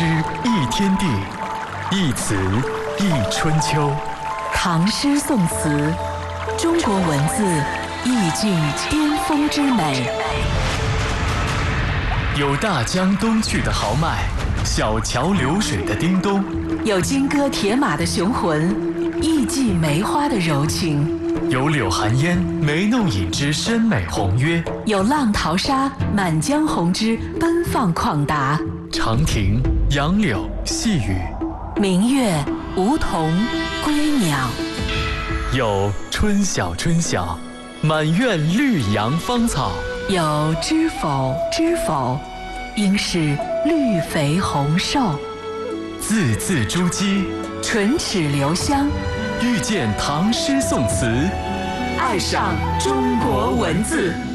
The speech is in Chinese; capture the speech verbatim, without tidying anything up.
诗一天地，一词一春秋。 唐诗宋词，中国文字意境巅峰之美。 有大江东去的豪迈，小桥流水的叮咚； 有金戈铁马的雄浑，艺伎梅花的柔情； 有柳寒烟眉弄影之深美宏约； 有浪淘沙满江红之奔放旷达。 长亭、杨柳、细雨， 明月、梧桐、归鸟。 有春晓春晓，满院绿杨芳草； 有知否知否，应是绿肥红瘦。 字字珠玑， 唇齿留香， 遇见唐诗宋词， 爱上中国文字。